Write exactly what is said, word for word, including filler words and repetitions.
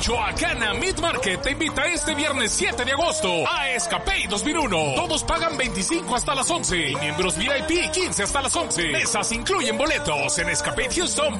Choacana Meat Market te invita este viernes siete de agosto a Escapade dos mil uno. Todos pagan veinticinco hasta las once y miembros V I P quince hasta las once. Mesas incluyen boletos en escapade houston